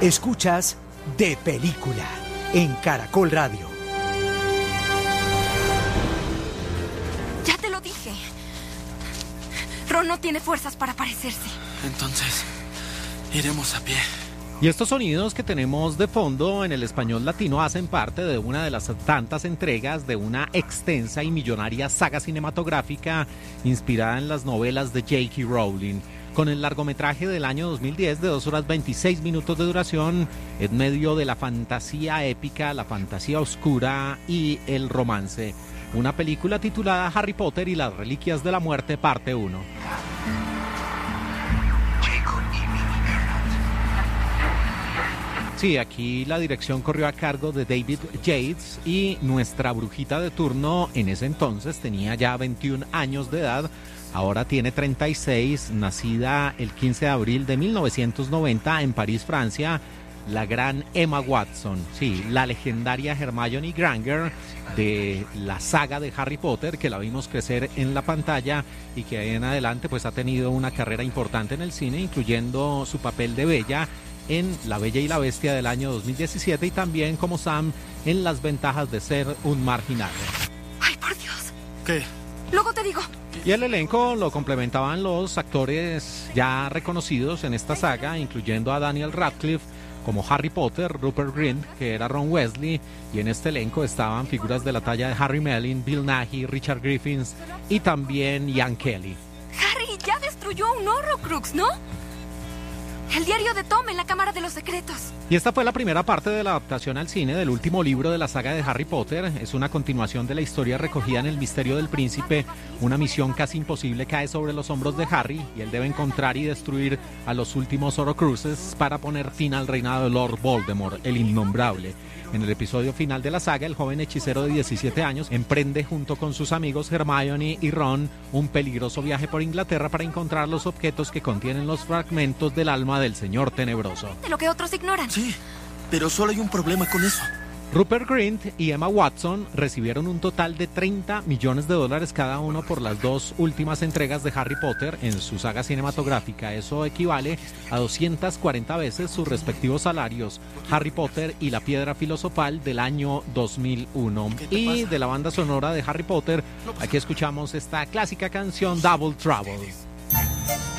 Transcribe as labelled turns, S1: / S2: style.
S1: Escuchas De Película en Caracol Radio.
S2: Ya te lo dije. Ron no tiene fuerzas para parecerse.
S3: Entonces, iremos a pie.
S4: Y estos sonidos que tenemos de fondo en el español latino hacen parte de una de las tantas entregas de una extensa y millonaria saga cinematográfica inspirada en las novelas de J.K. Rowling, con el largometraje del año 2010 de 2 horas 26 minutos de duración, en medio de la fantasía épica, la fantasía oscura y el romance. Una película titulada Harry Potter y las Reliquias de la Muerte, parte 1. Sí, aquí la dirección corrió a cargo de David Yates y nuestra brujita de turno en ese entonces tenía ya 21 años de edad, ahora tiene 36, nacida el 15 de abril de 1990 en París, Francia, la gran Emma Watson, sí, la legendaria Hermione Granger de la saga de Harry Potter, que la vimos crecer en la pantalla y que ahí en adelante pues ha tenido una carrera importante en el cine, incluyendo su papel de Bella en La Bella y la Bestia del año 2017 y también como Sam en Las ventajas de ser un marginal.
S2: ¡Ay, por Dios!
S3: ¿Qué?
S2: Luego te digo.
S4: Y el elenco lo complementaban los actores ya reconocidos en esta saga, incluyendo a Daniel Radcliffe como Harry Potter, Rupert Grint, que era Ron Weasley, y en este elenco estaban figuras de la talla de Harry Melling, Bill Nighy, Richard Griffiths y también Ian Kelly.
S2: Harry ya destruyó un Horrocrux, ¿no? El diario de Tom en la Cámara de los Secretos.
S4: Y esta fue la primera parte de la adaptación al cine del último libro de la saga de Harry Potter. Es una continuación de la historia recogida en El misterio del príncipe. Una misión casi imposible cae sobre los hombros de Harry y él debe encontrar y destruir a los últimos Horcruxes para poner fin al reinado de Lord Voldemort, el innombrable. En el episodio final de la saga, el joven hechicero de 17 años emprende junto con sus amigos Hermione y Ron un peligroso viaje por Inglaterra para encontrar los objetos que contienen los fragmentos del alma del Señor Tenebroso.
S2: De lo que otros ignoran.
S3: Sí, pero solo hay un problema con eso.
S4: Rupert Grint y Emma Watson recibieron un total de $30 millones cada uno por las dos últimas entregas de Harry Potter en su saga cinematográfica. Eso equivale a 240 veces sus respectivos salarios. Harry Potter y la Piedra Filosofal del año 2001. Y de la banda sonora de Harry Potter, aquí escuchamos esta clásica canción Double Trouble.